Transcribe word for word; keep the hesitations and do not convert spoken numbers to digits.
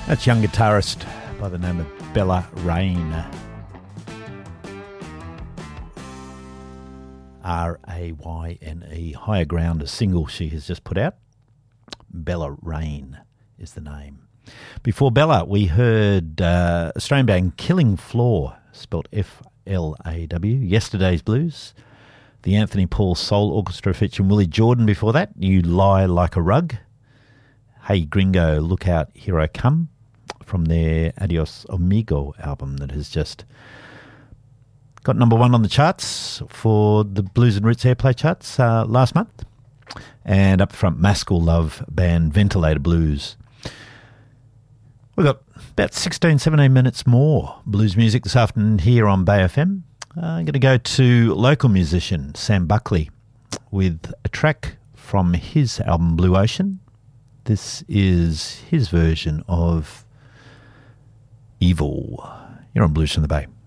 That's young guitarist by the name of Bella Rain. R A Y N E. Higher Ground, a single she has just put out. Bella Rain is the name. Before Bella, we heard uh, Australian band Killing Floor, spelt F L A W, Yesterday's Blues. The Anthony Paul Soul Orchestra featuring Willie Jordan before that. You Lie Like a Rug. Hey Gringo, Look Out, Here I Come, from their Adios Amigo album that has just got number one on the charts for the Blues and Roots Airplay charts uh, last month. And up front, Maskell Love band Ventilator Blues. We've got about sixteen, seventeen minutes more blues music this afternoon here on Bay F M. Uh, I'm going to go to local musician Sam Buckley with a track from his album Blue Ocean. This is his version of Evil. You're on Blues from the Bay.